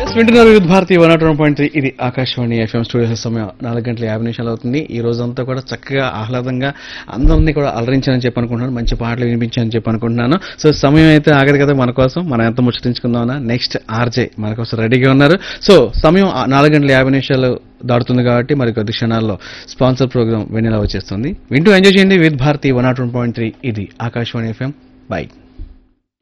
వింటున్నారు వివిధ భారతి 101.3 ఇది ఆకాశవాణి ఎఫ్ఎం స్టూడియో సమయం 4:50 అవుతుంది. ఈ రోజంతా కూడా చక్కగా ఆహ్లాదంగా అందరినీ కూడా అలరించాలని చెప్పి అనుకుంటున్నాను. మంచి పాటలు వినిపించాలని చెప్పి అనుకుంటున్నాను. సో సమయం అయితే ఆగదు కదా మన కోసం. మనం ఎంత ముచ్చటించుకుందామన్నా నెక్స్ట్ ఆర్జే మన కోసం రెడీగా ఉన్నారు. సో సమయం 4:50 దాడుతుంది కాబట్టి మరి కొద్ది క్షణాల్లో స్పాన్సర్ ప్రోగ్రామ్ వెన్నెలా వచ్చేస్తుంది. వింటూ ఎంజాయ్ చేయండి విత్ భారతి 101.3 ఇది ఆకాశవాణి ఎఫ్ఎం. బై.